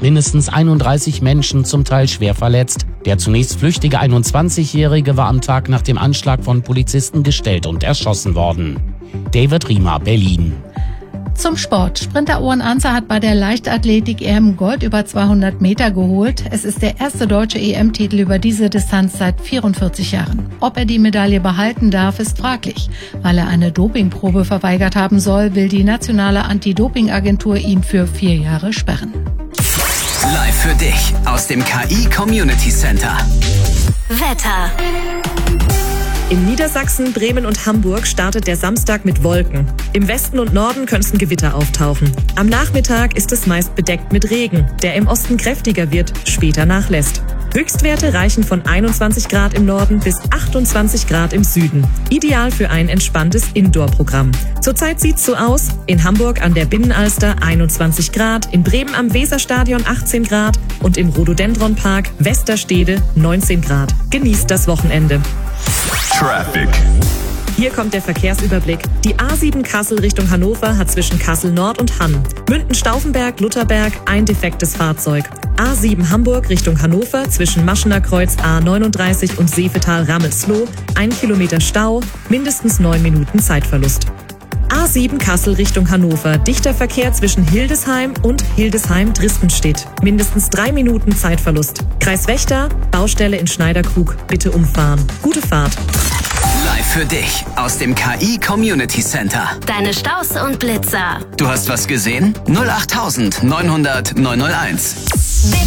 mindestens 31 Menschen, zum Teil schwer verletzt. Der zunächst flüchtige 21-Jährige war am Tag nach dem Anschlag von Polizisten gestellt und erschossen worden. David Riemer, Berlin. Zum Sport. Sprinter Owen Anzer hat bei der Leichtathletik-EM Gold über 200 Meter geholt. Es ist der erste deutsche EM-Titel über diese Distanz seit 44 Jahren. Ob er die Medaille behalten darf, ist fraglich. Weil er eine Dopingprobe verweigert haben soll, will die nationale Anti-Doping-Agentur ihn für 4 Jahre sperren. Live für dich aus dem KI Community Center. Wetter. In Niedersachsen, Bremen und Hamburg startet der Samstag mit Wolken. Im Westen und Norden könnten Gewitter auftauchen. Am Nachmittag ist es meist bedeckt mit Regen, der im Osten kräftiger wird, später nachlässt. Höchstwerte reichen von 21 Grad im Norden bis 28 Grad im Süden. Ideal für ein entspanntes Indoor-Programm. Zurzeit sieht's so aus: in Hamburg an der Binnenalster 21 Grad, in Bremen am Weserstadion 18 Grad und im Rhododendron-Park Westerstede 19 Grad. Genießt das Wochenende. Traffic. Hier kommt der Verkehrsüberblick. Die A7 Kassel Richtung Hannover hat zwischen Kassel Nord und Hann, Münden-Stauffenberg-Lutherberg ein defektes Fahrzeug. A7 Hamburg Richtung Hannover zwischen Maschener Kreuz A39 und Seefetal-Rammelsloh 1 Kilometer Stau, mindestens 9 Minuten Zeitverlust. A7 Kassel Richtung Hannover, dichter Verkehr zwischen Hildesheim und Hildesheim-Dristenstedt. Mindestens 3 Minuten Zeitverlust. Kreis Vechta, Baustelle in Schneiderkrug, bitte umfahren. Gute Fahrt. Live für dich aus dem KI Community Center. Deine Staus und Blitzer. Du hast was gesehen? 08900 901.